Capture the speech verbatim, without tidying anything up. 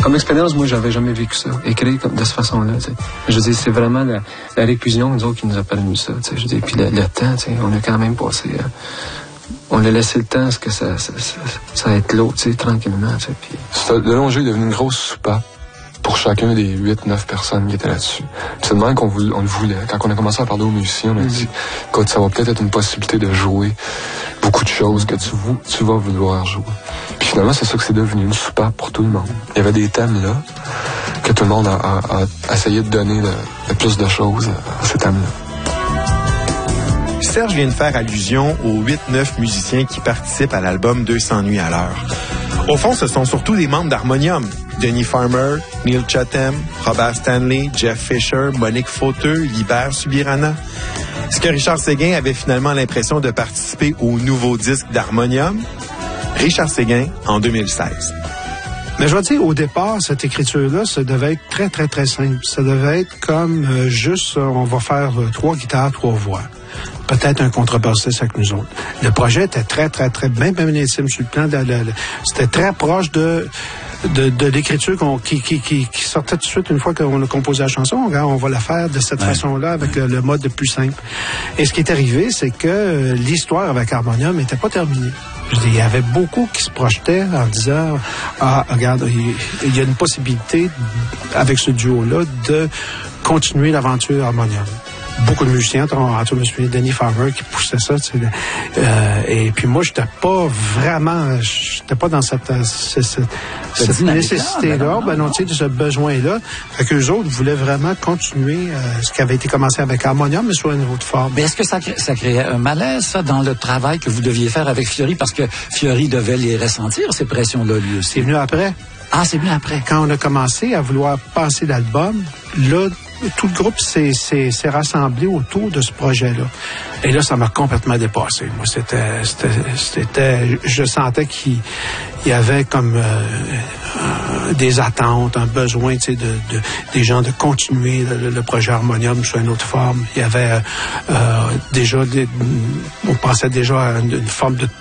comme expérience, moi, j'avais jamais vécu ça, écrire comme de cette façon-là. T'sais. Je veux dire, c'est vraiment la, la réclusion, nous autres, qui nous a permis ça. T'sais. Je veux dire, puis le, le temps, t'sais, on a quand même passé... Euh, on a laissé le temps à ce que ça, ça, ça, ça éclose, tu sais, tranquillement. T'sais, puis... Le long jeu est devenu une grosse soupape pour chacun des huit neuf personnes qui étaient là-dessus. C'est de même qu'on voulait, on le voulait. Quand on a commencé à parler aux musiciens, on a mm-hmm. dit, écoute, ça va peut-être être une possibilité de jouer beaucoup de choses que tu, tu vas vouloir jouer. Puis finalement, c'est ça que c'est devenu, une soupape pour tout le monde. Il y avait des thèmes là que tout le monde a, a, a essayé de donner le, le plus de choses à ces thèmes-là. Serge vient de faire allusion aux huit neuf musiciens qui participent à l'album deux cents nuits à l'heure. Au fond, ce sont surtout des membres d'Harmonium. Denny Farmer, Neil Chatham, Robert Stanley, Jeff Fisher, Monique Fauteux, Libert Subirana. Est-ce que Richard Séguin avait finalement l'impression de participer au nouveau disque d'Harmonium? Richard Séguin, en deux mille seize. Mais je vais dire, au départ, cette écriture-là, ça devait être très, très, très simple. Ça devait être comme euh, juste, on va faire euh, trois guitares, trois voix. Peut-être un contrebassiste avec nous autres. Le projet était très, très, très bien, bien intime sur le plan. De, de, de, c'était très proche de... de, de l'écriture qu'on, qui, qui, qui, qui sortait tout de suite une fois qu'on a composé la chanson. On, on va la faire de cette ouais. façon-là, avec le, le mode le plus simple. Et ce qui est arrivé, c'est que euh, l'histoire avec Harmonium n'était pas terminée. Je dis, il y avait beaucoup qui se projetaient en disant, ah, regarde, il, il y a une possibilité, avec ce duo-là, de continuer l'aventure Harmonium. Beaucoup de musiciens, entre je me souviens de Denny Farmer qui poussait ça, tu sais, euh, et puis moi, j'étais pas vraiment, j'étais pas dans cette, cette, cette, cette nécessité-là, ben non, tu sais, de ce besoin-là. Fait qu'eux autres voulaient vraiment continuer euh, ce qui avait été commencé avec Harmonium, mais sur un niveau de forme. Mais est-ce que ça, ça créait un malaise, ça, dans le travail que vous deviez faire avec Fiori, parce que Fiori devait les ressentir, ces pressions-là, lui aussi? C'est venu après. Ah, c'est venu après. Quand on a commencé à vouloir passer l'album, là, tout le groupe s'est, s'est, s'est rassemblé autour de ce projet-là. Et là, ça m'a complètement dépassé. Moi, c'était, c'était, c'était je sentais qu'il y avait comme euh, euh, des attentes, un besoin, tu sais, de, de, des gens de continuer le, le projet Harmonium sous une autre forme. Il y avait euh, déjà, des, on pensait déjà à une, une forme de